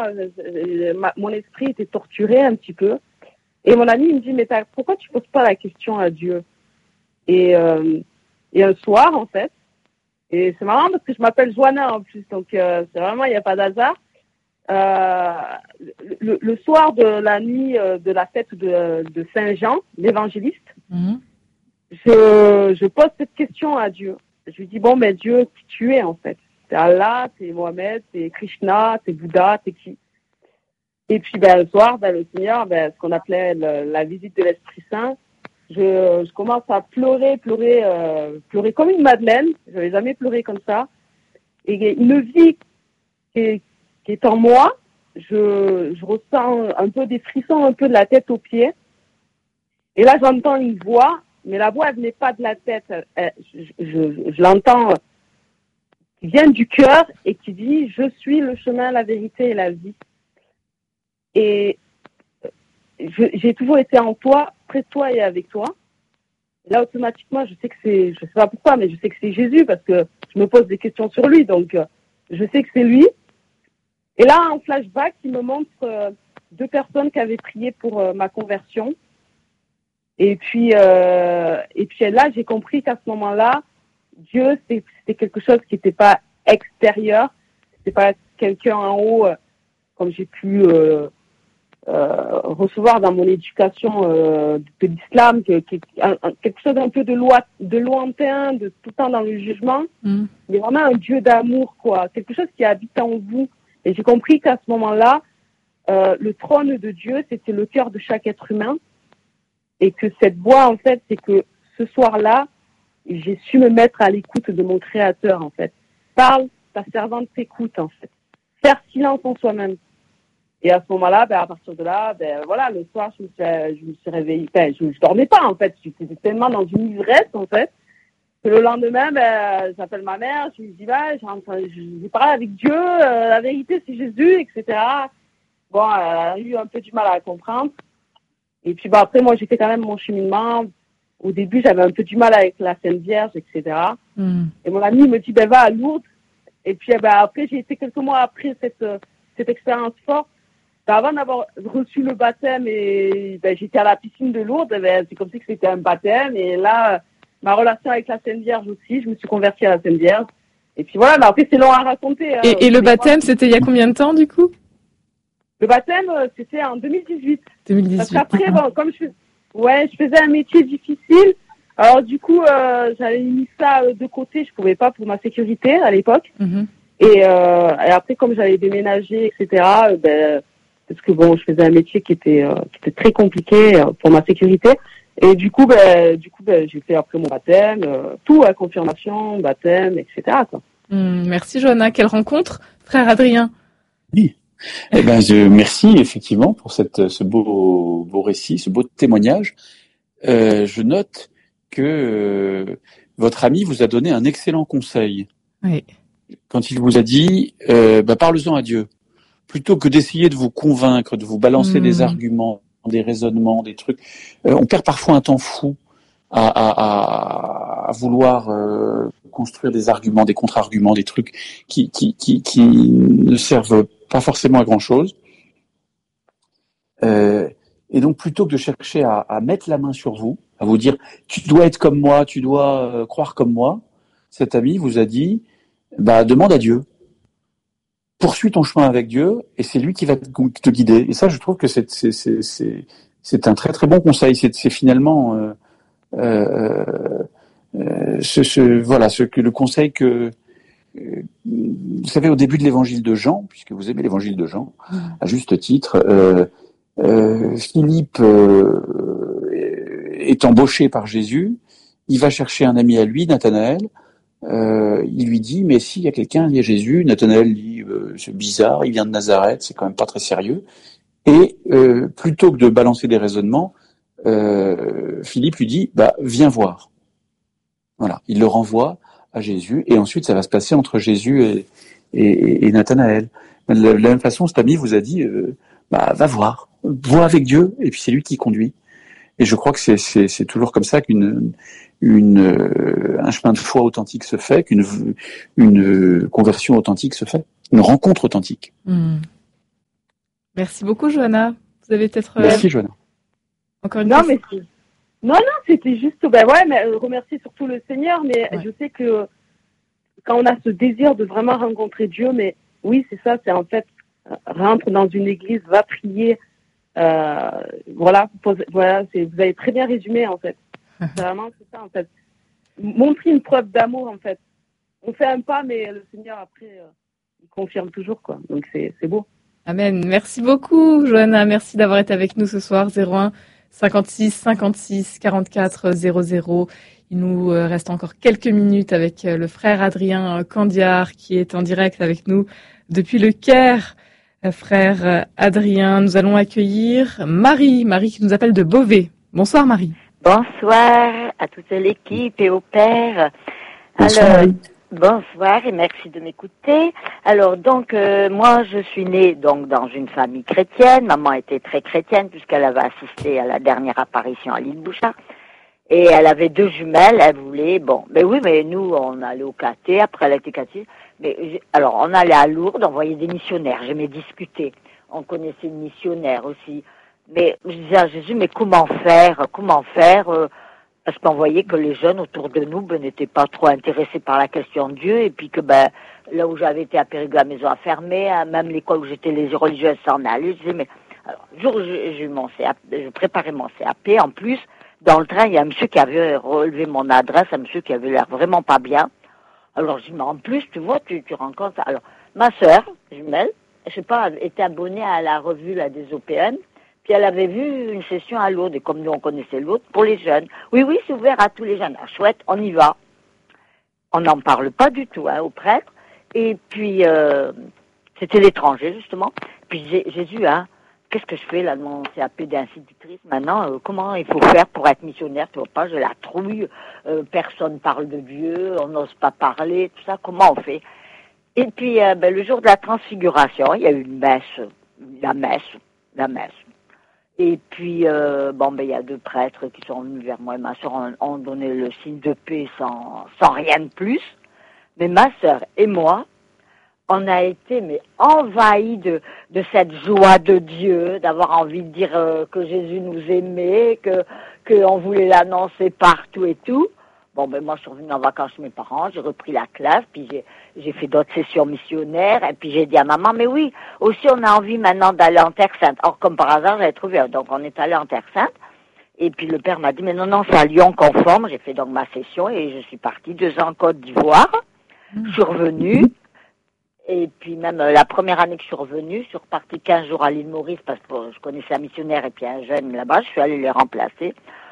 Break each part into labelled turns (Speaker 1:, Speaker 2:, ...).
Speaker 1: mon esprit était torturé un petit peu. Et mon ami il me dit, mais pourquoi tu poses pas la question à Dieu? Et un soir, en fait, et c'est marrant parce que je m'appelle Joanna en plus, donc c'est vraiment, il n'y a pas d'hasard. Le soir de la nuit de la fête de Saint Jean, l'évangéliste, je pose cette question à Dieu. Je lui dis, bon, mais Dieu, qui tu es en fait? C'est Allah, c'est Mohamed, c'est Krishna, c'est Bouddha, c'est qui? Et puis le soir, le Seigneur, ce qu'on appelait la visite de l'Esprit Saint, je commence à pleurer comme une madeleine. Je n'avais jamais pleuré comme ça. Et une vie qui est en moi, je ressens un peu des frissons, un peu de la tête aux pieds. Et là, j'entends une voix, mais la voix, elle venait pas de la tête. Je l'entends qui vient du cœur et qui dit « Je suis le chemin, la vérité et la vie ». Et j'ai toujours été en toi, près de toi et avec toi. Et là, automatiquement, je sais que je sais pas pourquoi, mais je sais que c'est Jésus parce que je me pose des questions sur lui. Donc, je sais que c'est lui. Et là, en flashback, il me montre 2 personnes qui avaient prié pour ma conversion. Et puis là, j'ai compris qu'à ce moment-là, Dieu, c'était quelque chose qui n'était pas extérieur. C'était pas quelqu'un en haut, comme j'ai pu recevoir dans mon éducation de l'islam, quelque chose un peu de lointain, de tout le temps dans le jugement. Mais vraiment un Dieu d'amour, quoi. Quelque chose qui habite en vous. Et j'ai compris qu'à ce moment-là, le trône de Dieu, c'était le cœur de chaque être humain. Et que cette voix, en fait, c'est que ce soir-là, j'ai su me mettre à l'écoute de mon Créateur, en fait. Parle, ta servante t'écoute, en fait. Faire silence en soi-même. Et à ce moment-là, à partir de là, voilà, le soir, je me suis réveillée. Je dormais pas, en fait. J'étais tellement dans une ivresse, en fait, que le lendemain, j'appelle ma mère, je lui dis, j'ai parlé avec Dieu, la vérité, c'est Jésus, etc. Bon, elle a eu un peu du mal à comprendre. Et puis, après, moi, j'ai fait quand même mon cheminement. Au début, j'avais un peu du mal avec la Sainte Vierge, etc. Et mon ami me dit, va à Lourdes. Et puis, après, j'ai été quelques mois après cette expérience forte. Avant d'avoir reçu le baptême et j'étais à la piscine de Lourdes, c'est comme si c'était un baptême. Et là, ma relation avec la Sainte Vierge aussi, je me suis convertie à la Sainte Vierge. Et puis voilà, mais après, c'est long à raconter.
Speaker 2: Et le baptême, c'était il y a combien de temps, du coup?
Speaker 1: Le baptême, c'était en 2018.
Speaker 2: 2018.
Speaker 1: Parce qu'après, comme je faisais un métier difficile. Alors, du coup, j'avais mis ça de côté. Je pouvais pas pour ma sécurité à l'époque. Et après, comme j'avais déménagé, etc., parce que je faisais un métier qui était très compliqué pour ma sécurité. Et du coup, j'ai fait après mon baptême, tout à confirmation, baptême, etc., quoi.
Speaker 2: Merci, Joanna. Quelle rencontre, frère Adrien?
Speaker 3: Oui. Merci effectivement pour ce beau récit, ce beau témoignage. Je note que votre ami vous a donné un excellent conseil.
Speaker 2: Oui.
Speaker 3: Quand il vous a dit, parle-en à Dieu, plutôt que d'essayer de vous convaincre, de vous balancer des arguments, des raisonnements, des trucs. On perd parfois un temps fou à vouloir construire des arguments, des contre-arguments, des trucs qui ne servent pas forcément à grand chose. Et donc, plutôt que de chercher à mettre la main sur vous, à vous dire tu dois être comme moi, tu dois croire comme moi, cet ami vous a dit demande à Dieu, poursuis ton chemin avec Dieu, et c'est lui qui va te guider. Et ça, je trouve que c'est un très très bon conseil. C'est finalement le conseil que vous savez, au début de l'évangile de Jean, puisque vous aimez l'évangile de Jean, à juste titre, Philippe est embauché par Jésus, il va chercher un ami à lui, Nathanaël, il lui dit, mais s'il y a quelqu'un, il y a Jésus. Nathanaël dit, c'est bizarre, il vient de Nazareth, c'est quand même pas très sérieux. Et plutôt que de balancer des raisonnements, Philippe lui dit, viens voir. Voilà, il le renvoie à Jésus, et ensuite ça va se passer entre Jésus et Nathanaël. De la même façon, cet ami vous a dit, va voir, vois avec Dieu, et puis c'est lui qui conduit. Et je crois que c'est toujours comme ça qu'un chemin de foi authentique se fait, qu'une conversion authentique se fait, une rencontre authentique.
Speaker 2: Merci beaucoup, Johanna. Vous avez peut-être...
Speaker 3: Merci, Johanna.
Speaker 2: Encore une question.
Speaker 1: Non, c'était juste, mais remercier surtout le Seigneur, mais je sais que quand on a ce désir de vraiment rencontrer Dieu, mais oui, c'est ça, c'est en fait, rentre dans une église, va prier, vous avez très bien résumé, en fait. C'est vraiment ça, en fait. Montrer une preuve d'amour, en fait. On fait un pas, mais le Seigneur, après, il confirme toujours, quoi. Donc, c'est beau.
Speaker 2: Amen. Merci beaucoup, Johanna. Merci d'avoir été avec nous ce soir. 01 56 56 44 00. Il nous reste encore quelques minutes avec le frère Adrien Candiard qui est en direct avec nous depuis le Caire. Frère Adrien, nous allons accueillir Marie qui nous appelle de Beauvais. Bonsoir Marie.
Speaker 4: Bonsoir à toute l'équipe et au père.
Speaker 3: Bonsoir.
Speaker 4: Bonsoir et merci de m'écouter. Alors donc moi je suis née donc dans une famille chrétienne. Maman était très chrétienne puisqu'elle avait assisté à la dernière apparition à l'île Bouchard. Et elle avait 2 jumelles, elle voulait, mais nous on allait au caté, après elle était catéchiste. Alors on allait à Lourdes, on voyait des missionnaires, j'aimais discuter. On connaissait une missionnaire aussi. Mais je disais à Jésus, mais comment faire parce qu'on voyait que les jeunes autour de nous n'étaient pas trop intéressés par la question de Dieu, et puis que là où j'avais été à Périgueux, la maison a fermé, même l'école où j'étais, les religieuses s'en allaient. Je disais, mais alors, le jour où je préparais mon CAP, en plus, dans le train, il y a un monsieur qui avait relevé mon adresse, un monsieur qui avait l'air vraiment pas bien. Alors je dis, mais en plus, tu vois, tu rencontres... Alors, ma sœur jumelle, je sais pas, était abonnée à la revue des OPN, puis elle avait vu une session à Lourdes, et comme nous on connaissait Lourdes, pour les jeunes. Oui, c'est ouvert à tous les jeunes. Ah, chouette, on y va. On n'en parle pas du tout aux prêtres. Et puis, c'était l'étranger, justement. Puis Jésus, qu'est-ce que je fais là de mon CAP d'institutrice maintenant? Comment il faut faire pour être missionnaire? Tu vois pas, j'ai la trouille, personne parle de Dieu, on n'ose pas parler, tout ça, comment on fait? Et puis, le jour de la transfiguration, il y a eu une messe, la messe. Et puis, il y a 2 prêtres qui sont venus vers moi et ma sœur ont donné le signe de paix sans rien de plus. Mais ma sœur et moi, on a été envahis de cette joie de Dieu, d'avoir envie de dire que Jésus nous aimait, que on voulait l'annoncer partout et tout. Moi, je suis revenue en vacances chez mes parents, j'ai repris la classe, puis j'ai fait d'autres sessions missionnaires, et puis j'ai dit à maman, mais oui, aussi on a envie maintenant d'aller en Terre Sainte. Or, comme par hasard, j'avais trouvé, donc on est allé en Terre Sainte, et puis le père m'a dit, mais non, c'est à Lyon qu'on forme. J'ai fait donc ma session, et je suis partie 2 ans en Côte d'Ivoire. Je suis revenue, et puis même la première année que je suis revenue, je suis repartie 15 jours à l'île Maurice, parce que je connaissais un missionnaire et puis un jeune là-bas, je suis allée les remplacer.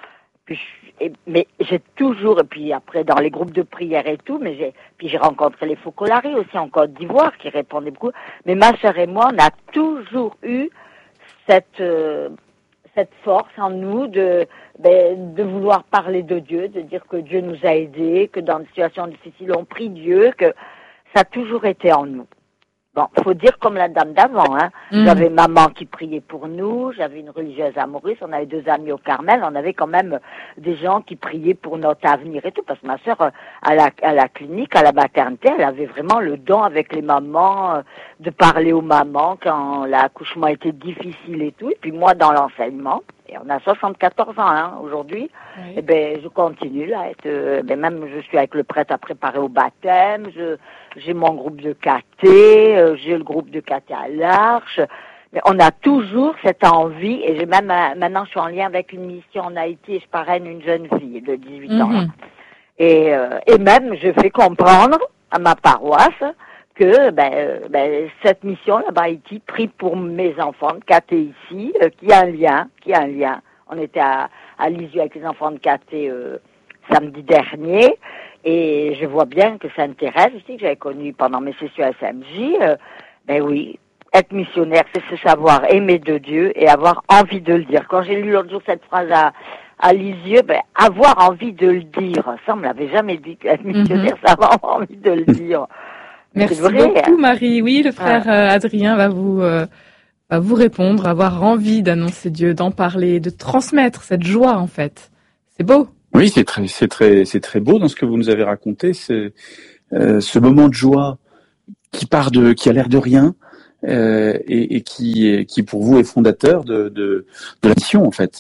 Speaker 4: Mais j'ai toujours, et puis après dans les groupes de prière et tout, puis j'ai rencontré les Focolari aussi en Côte d'Ivoire qui répondaient beaucoup. Mais ma sœur et moi, on a toujours eu cette force en nous de vouloir parler de Dieu, de dire que Dieu nous a aidés, que dans des situations difficiles on prie Dieu, que ça a toujours été en nous. Bon, faut dire comme la dame d'avant, J'avais maman qui priait pour nous, j'avais une religieuse à Maurice, on avait 2 amis au Carmel, on avait quand même des gens qui priaient pour notre avenir et tout, parce que ma sœur, à la clinique, à la maternité, elle avait vraiment le don avec les mamans, de parler aux mamans quand l'accouchement était difficile et tout, et puis moi dans l'enseignement, et on a 74 ans aujourd'hui, oui. Je continue là, même je suis avec le prêtre à préparer au baptême, j'ai mon groupe de caté, j'ai le groupe de caté à l'Arche. Mais on a toujours cette envie, et j'ai même maintenant je suis en lien avec une mission en Haïti et je parraine une jeune fille de 18 ans. Là. Et même je fais comprendre à ma paroisse que cette mission là-bas à Haïti prie pour mes enfants de caté ici, qui a un lien. On était à Lisieux avec les enfants de caté samedi dernier. Et je vois bien que ça intéresse aussi, que j'avais connu pendant mes sessions à SMJ. Oui, être missionnaire, c'est se savoir aimer de Dieu et avoir envie de le dire. Quand j'ai lu l'autre jour cette phrase à Lisieux, avoir envie de le dire, ça on me l'avait jamais dit, être missionnaire, c'est avoir envie de le dire.
Speaker 2: Merci beaucoup Marie. Oui, le frère Adrien va vous répondre, avoir envie d'annoncer Dieu, d'en parler, de transmettre cette joie en fait. C'est beau.
Speaker 3: Oui, c'est très beau dans ce que vous nous avez raconté, ce moment de joie qui a l'air de rien, et qui pour vous est fondateur de la mission en fait.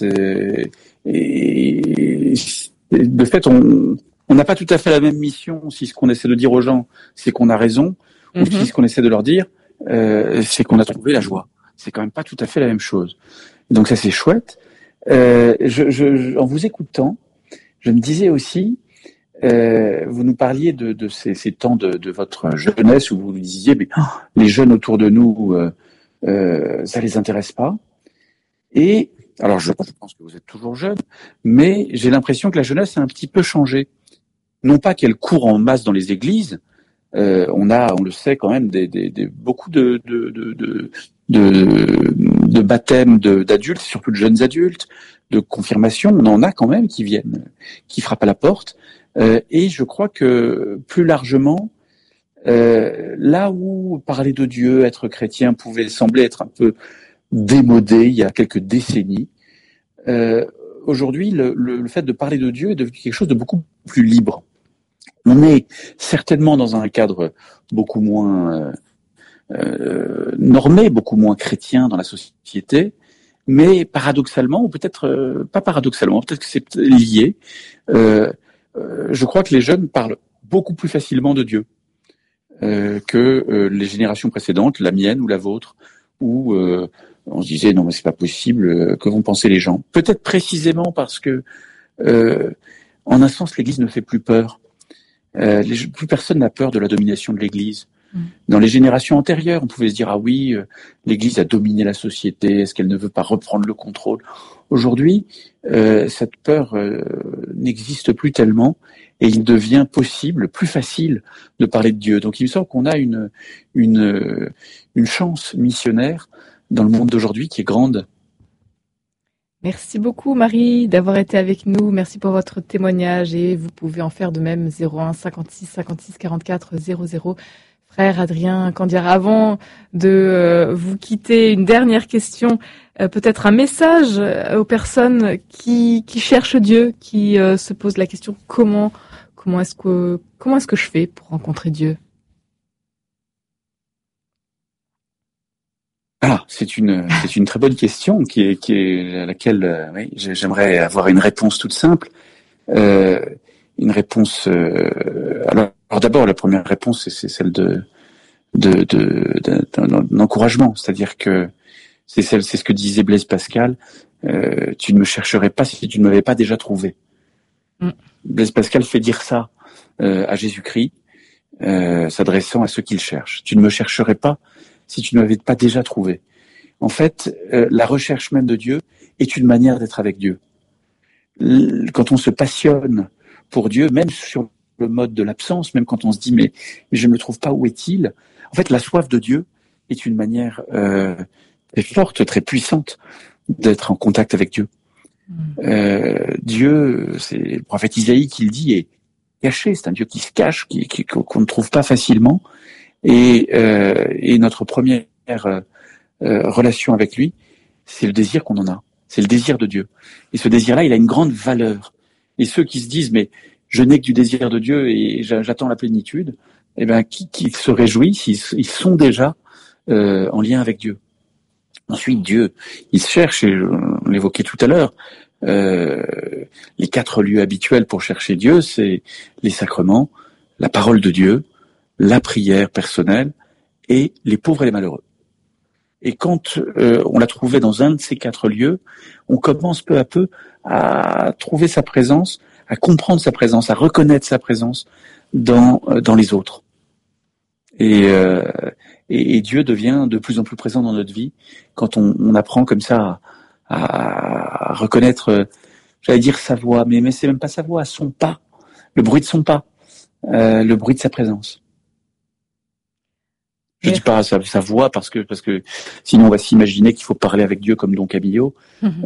Speaker 3: Et de fait, on n'a pas tout à fait la même mission si ce qu'on essaie de dire aux gens, c'est qu'on a raison, ou si ce qu'on essaie de leur dire, c'est qu'on a trouvé la joie. C'est quand même pas tout à fait la même chose. Donc ça, c'est chouette. En vous écoutant, je me disais aussi, vous nous parliez de ces temps de votre jeunesse où vous nous disiez, mais les jeunes autour de nous, ça les intéresse pas. Et alors, je pense que vous êtes toujours jeune, mais j'ai l'impression que la jeunesse a un petit peu changé. Non pas qu'elle court en masse dans les églises, on le sait quand même, beaucoup de baptêmes d'adultes, surtout de jeunes adultes, de confirmation, on en a quand même qui viennent, qui frappent à la porte. Et je crois que plus largement, là où parler de Dieu, être chrétien pouvait sembler être un peu démodé il y a quelques décennies, aujourd'hui le fait de parler de Dieu est devenu quelque chose de beaucoup plus libre. On est certainement dans un cadre beaucoup moins normé, beaucoup moins chrétien dans la société, mais paradoxalement, ou peut-être pas paradoxalement, peut-être que c'est lié, je crois que les jeunes parlent beaucoup plus facilement de Dieu que les générations précédentes, la mienne ou la vôtre, où on se disait non mais c'est pas possible, que vont penser les gens. Peut-être précisément parce que en un sens l'Église ne fait plus peur. Plus personne n'a peur de la domination de l'Église. Dans les générations antérieures, on pouvait se dire ah oui, l'Église a dominé la société, est-ce qu'elle ne veut pas reprendre le contrôle? Aujourd'hui, cette peur n'existe plus tellement et il devient possible, plus facile de parler de Dieu. Donc il me semble qu'on a une chance missionnaire dans le monde d'aujourd'hui qui est grande.
Speaker 2: Merci beaucoup Marie d'avoir été avec nous. Merci pour votre témoignage et vous pouvez en faire de même 01 56 56 44 00. Frère Adrien Candiar, avant de vous quitter, une dernière question, peut-être un message aux personnes qui cherchent Dieu, qui se posent la question comment est-ce que je fais pour rencontrer Dieu?
Speaker 3: Ah, c'est une très bonne question à laquelle oui, j'aimerais avoir une réponse toute simple. Une réponse. Alors d'abord, la première réponse, c'est celle d'un encouragement, c'est-à-dire que c'est ce que disait Blaise Pascal. Tu ne me chercherais pas si tu ne m'avais pas déjà trouvé. Blaise Pascal fait dire ça à Jésus-Christ, s'adressant à ceux qui le cherchent. Tu ne me chercherais pas si tu ne m'avais pas déjà trouvé. En fait, la recherche même de Dieu est une manière d'être avec Dieu. Quand on se passionne pour Dieu, même sur le mode de l'absence, même quand on se dit mais je ne le trouve pas, où est-il? En fait, la soif de Dieu est une manière très forte, très puissante d'être en contact avec Dieu. Dieu, c'est le prophète Isaïe qui le dit, est caché. C'est un Dieu qui se cache, qu'on ne trouve pas facilement. Et notre première relation avec lui, c'est le désir qu'on en a. C'est le désir de Dieu. Et ce désir-là, il a une grande valeur. Et ceux qui se disent, mais je n'ai que du désir de Dieu et j'attends la plénitude, eh ben, qui se réjouissent, ils sont déjà en lien avec Dieu. Ensuite, Dieu, il se cherche, et on l'évoquait tout à l'heure, les 4 lieux habituels pour chercher Dieu, c'est les sacrements, la parole de Dieu, la prière personnelle et les pauvres et les malheureux. Et quand on l'a trouvé dans un de ces 4 lieux, on commence peu à peu à trouver sa présence, à comprendre sa présence, à reconnaître sa présence dans les autres. Et Dieu devient de plus en plus présent dans notre vie quand on apprend comme ça à reconnaître, j'allais dire sa voix, mais c'est même pas sa voix, son pas, le bruit de son pas, le bruit de sa présence. Je dis pas sa voix parce que sinon on va s'imaginer qu'il faut parler avec Dieu comme Don Camillo.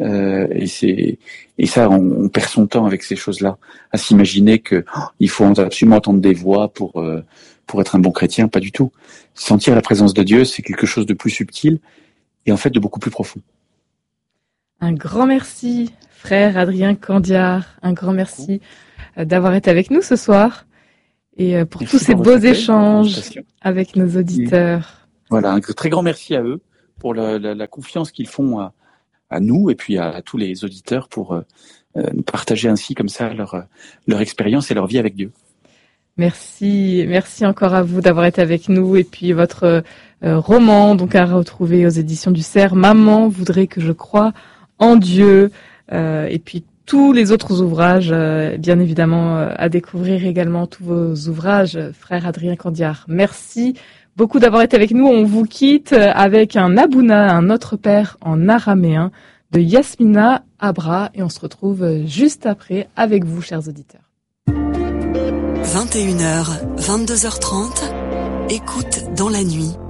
Speaker 3: Et ça on perd son temps avec ces choses-là, à s'imaginer que il faut absolument entendre des voix pour être un bon chrétien. Pas du tout. Sentir la présence de Dieu, c'est quelque chose de plus subtil et en fait de beaucoup plus profond.
Speaker 2: Un grand merci, frère Adrien Candiar. Un grand merci d'avoir été avec nous ce soir. Et pour tous ces beaux échanges avec nos auditeurs.
Speaker 3: Voilà, un très grand merci à eux pour la confiance qu'ils font à nous et puis à tous les auditeurs pour nous partager ainsi comme ça leur expérience et leur vie avec Dieu.
Speaker 2: Merci encore à vous d'avoir été avec nous. Et puis votre roman, donc à retrouver aux éditions du Cerf, Maman voudrait que je croie en Dieu. Et puis tous les autres ouvrages, bien évidemment, à découvrir également tous vos ouvrages, frère Adrien Candiard. Merci beaucoup d'avoir été avec nous. On vous quitte avec un Abouna, un Notre Père en araméen de Yasmina Abra. Et on se retrouve juste après avec vous, chers auditeurs.
Speaker 5: 21h, 22h30, écoute dans la nuit.